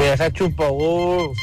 Vieja chupaú.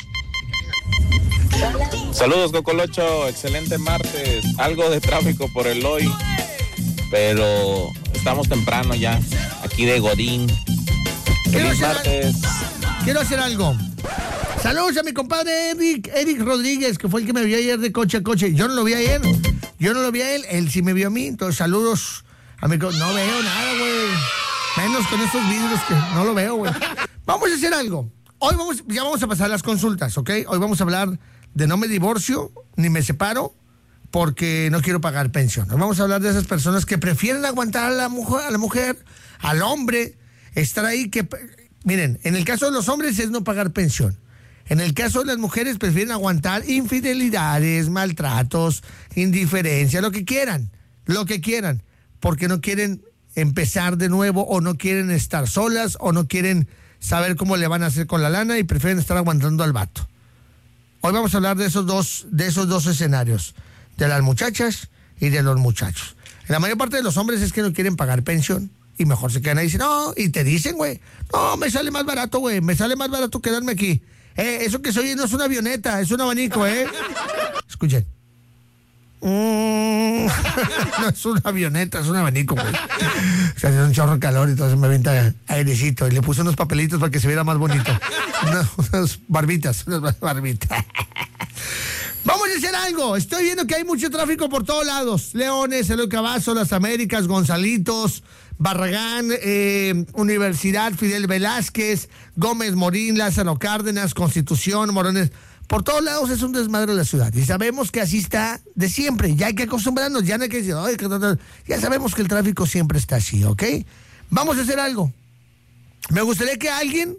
Saludos, Cocolocho, excelente martes, algo de tráfico por el hoy, pero estamos temprano ya, aquí de Godín. Feliz martes. Quiero hacer algo. Saludos a mi compadre Eric Rodríguez, que fue el que me vio ayer de coche a coche. Yo no lo vi ayer, yo no lo vi a él sí me vio a mí. Entonces saludos a mi no veo nada, güey. Menos con estos vidrios que no lo veo, güey. Vamos a hacer algo. Hoy ya vamos a pasar las consultas, ¿ok? Hoy vamos a hablar de no me divorcio ni me separo porque no quiero pagar pensión. Hoy vamos a hablar de esas personas que prefieren aguantar a la mujer, al hombre, estar ahí que... Miren, en el caso de los hombres es no pagar pensión. En el caso de las mujeres prefieren aguantar infidelidades, maltratos, indiferencia, lo que quieran, porque no quieren empezar de nuevo o no quieren estar solas o no quieren saber cómo le van a hacer con la lana y prefieren estar aguantando al vato. Hoy vamos a hablar de esos dos escenarios, de las muchachas y de los muchachos. La mayor parte de los hombres es que no quieren pagar pensión y mejor se quedan ahí y dicen, no, y te dicen, güey, no, me sale más barato, güey, me sale más barato quedarme aquí. Eso que soy no es una avioneta, es un abanico, Escuchen. No es una avioneta, es un abanico, güey. O sea, hace un chorro de calor y entonces me avienta airecito y le puse unos papelitos para que se viera más bonito. Unas barbitas. Vamos a hacer algo. Estoy viendo que hay mucho tráfico por todos lados. Leones, Eloy Cavazo, Las Américas, Gonzalitos, Barragán, Universidad, Fidel Velázquez, Gómez Morín, Lázaro Cárdenas, Constitución, Morones. Por todos lados es un desmadre de la ciudad. Y sabemos que así está de siempre. Ya hay que acostumbrarnos, ya no hay que decir, ya sabemos que el tráfico siempre está así, ¿ok? Vamos a hacer algo. Me gustaría que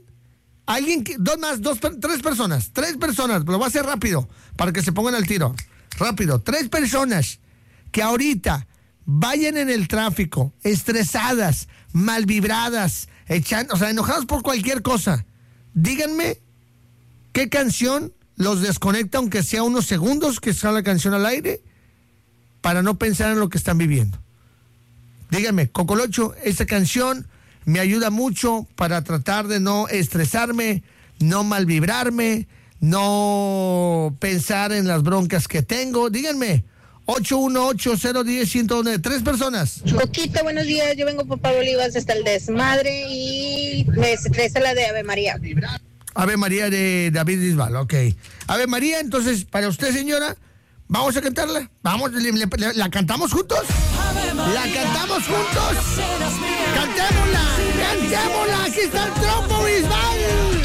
tres personas, lo voy a hacer rápido, para que se pongan al tiro. Rápido, 3 personas que ahorita vayan en el tráfico, estresadas, mal vibradas, enojadas por cualquier cosa. Díganme qué canción los desconecta, aunque sea unos segundos que está la canción al aire, para no pensar en lo que están viviendo. Díganme, Cocolocho, esta canción me ayuda mucho para tratar de no estresarme, no mal vibrarme, no pensar en las broncas que tengo. Díganme, 818-010-109, 3 personas. Coquito, buenos días, yo vengo por Pablo Olivas hasta el desmadre y me estresa la de Ave María. Ave María de David Bisbal, ok. Ave María, entonces, para usted, señora, vamos a cantarla. Vamos, ¿la cantamos juntos? ¿La cantamos juntos? ¡Cantémosla! ¡Cantémosla! ¡Aquí está el trompo, Bisbal!